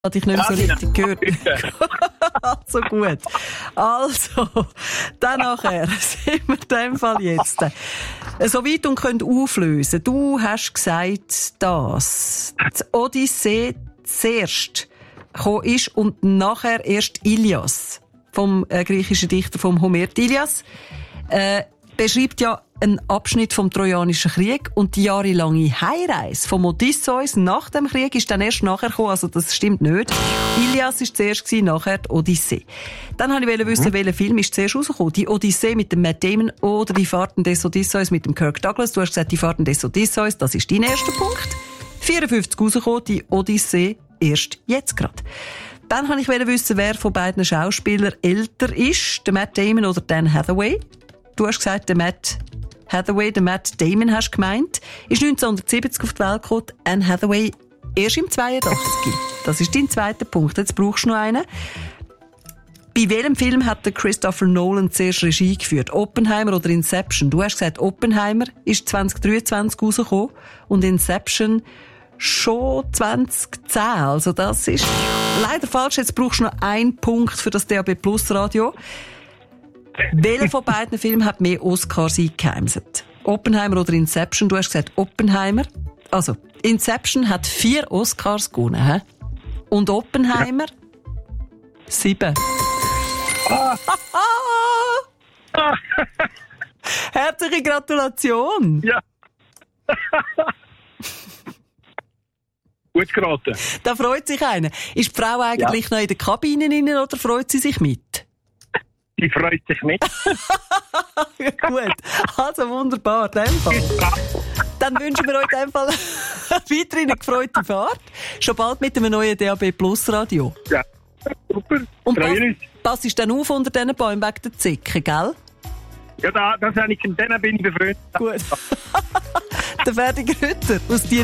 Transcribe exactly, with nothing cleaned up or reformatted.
Hatte ich nicht mehr so richtig gehört. So gut. Also, dann nachher sind wir in dem Fall jetzt so weit und können auflösen. Du hast gesagt, dass die Odyssee zuerst gekommen ist und nachher erst Ilias, vom äh, griechischen Dichter vom Homer. Ilias äh, beschreibt ja einen Abschnitt vom Trojanischen Krieg und die jahrelange Heimreise vom Odysseus nach dem Krieg ist dann erst nachher gekommen, also das stimmt nicht. Ilias war zuerst gewesen, nachher die Odyssee. Dann wollte ich wissen, mhm. welcher Film ist zuerst rausgekommen. Die Odyssee mit dem Matt Damon oder die Fahrten des Odysseus mit dem Kirk Douglas. Du hast gesagt, die Fahrten des Odysseus, das ist dein erster Punkt. vierundfünfzig rausgekommen, die Odyssee erst jetzt gerade. Dann wollte ich wissen, wer von beiden Schauspielern älter ist, der Matt Damon oder Dan Hathaway. Du hast gesagt, der Matt Hathaway, der Matt Damon hast gemeint, ist neunzehnhundertsiebzig auf die Welt gekommen, Anne Hathaway erst im zweiundachtzig. Das ist dein zweiter Punkt. Jetzt brauchst du noch einen. Bei welchem Film hat der Christopher Nolan zuerst Regie geführt? Oppenheimer oder Inception? Du hast gesagt, Oppenheimer ist zwanzig dreiundzwanzig rausgekommen und Inception schon zwanzig zehn. Also das ist leider falsch. Jetzt brauchst du noch einen Punkt für das D A B Plus Radio. Welcher von beiden Filmen hat mehr Oscars eingeheimset? Oppenheimer oder Inception? Du hast gesagt Oppenheimer. Also, Inception hat vier Oscars gewonnen, he? Und Oppenheimer? Ja. Sieben. Ah. Herzliche Gratulation. Ja. Gut geraten. Da freut sich einer. Ist die Frau eigentlich ja. noch in der Kabine drin oder freut sie sich mit? Die freut sich mit. Gut, also wunderbar. In dem Fall. Dann wünschen wir euch in dem Fall weiterhin eine gefreute Fahrt. Schon bald mit einem neuen D A B Plus Radio. Ja, super. Und pass, passest du dann auf unter diesen Bäumen wegen der Zicke, gell? Ja, da, das habe ich, mit denen bin ich befreundet. Gut. Der Ferdi Grütter aus dir